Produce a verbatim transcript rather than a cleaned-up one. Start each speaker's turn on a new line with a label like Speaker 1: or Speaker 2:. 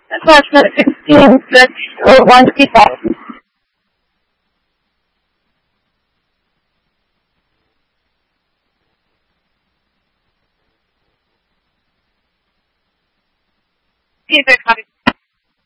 Speaker 1: Attachment sixteen, six, or one fifty-five.
Speaker 2: Feedback copy.